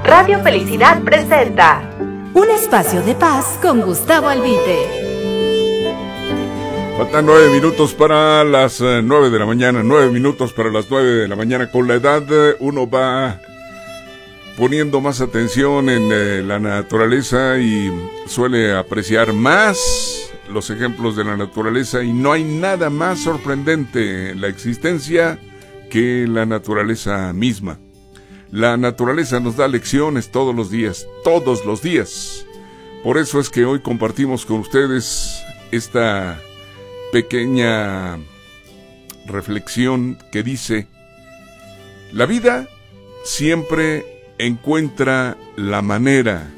Radio Felicidad presenta un espacio de paz con Gustavo Albite. Faltan 9 minutos para las 9 de la mañana, 9 minutos para las 9 de la mañana. Con la edad uno va poniendo más atención en la naturaleza y suele apreciar más los ejemplos de la naturaleza, y no hay nada más sorprendente en la existencia que la naturaleza misma. La naturaleza nos da lecciones todos los días, todos los días. Por eso es que hoy compartimos con ustedes esta pequeña reflexión que dice: la vida siempre encuentra la manera.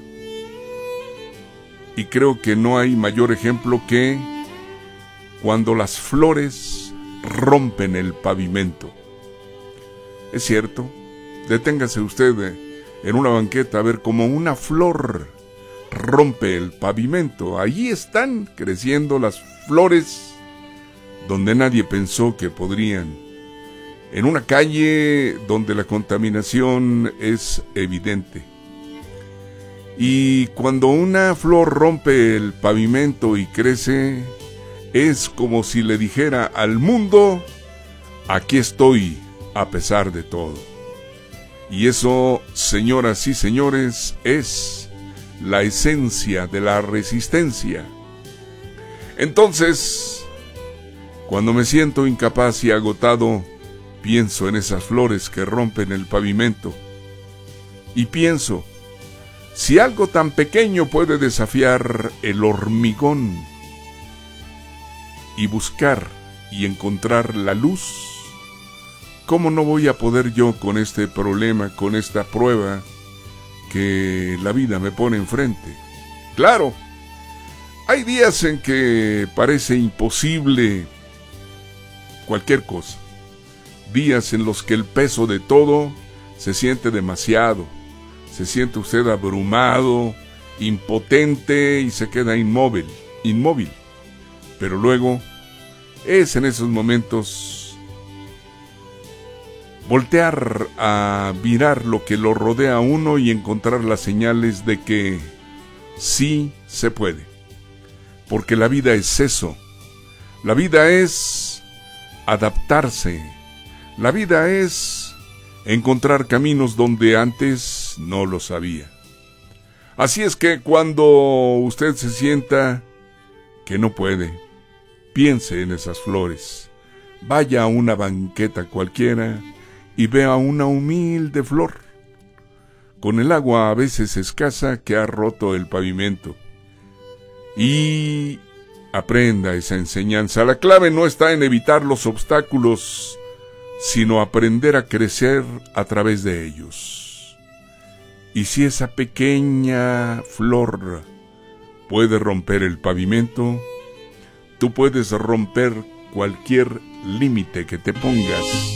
Y creo que no hay mayor ejemplo que cuando las flores rompen el pavimento. Es cierto, deténgase usted en una banqueta a ver cómo una flor rompe el pavimento. Allí están creciendo las flores donde nadie pensó que podrían. En una calle donde la contaminación es evidente. Y cuando una flor rompe el pavimento y crece, es como si le dijera al mundo: aquí estoy a pesar de todo. Y eso, señoras y señores, es la esencia de la resistencia. Entonces, cuando me siento incapaz y agotado, pienso en esas flores que rompen el pavimento. Y pienso, si algo tan pequeño puede desafiar el hormigón y buscar y encontrar la luz, ¿cómo no voy a poder yo con este problema, con esta prueba que la vida me pone enfrente? Claro, hay días en que parece imposible cualquier cosa. Días en los que el peso de todo se siente demasiado. Se siente usted abrumado, impotente y se queda inmóvil. Pero luego es en esos momentos voltear a mirar lo que lo rodea a uno y encontrar las señales de que sí se puede. Porque la vida es eso. La vida es adaptarse. La vida es encontrar caminos donde antes no lo sabía. Así es que cuando usted se sienta que no puede, piense en esas flores. Vaya a una banqueta cualquiera y vea una humilde flor, con el agua a veces escasa que ha roto el pavimento. Y aprenda esa enseñanza. La clave no está en evitar los obstáculos, sino aprender a crecer a través de ellos. Y si esa pequeña flor puede romper el pavimento, tú puedes romper cualquier límite que te pongas.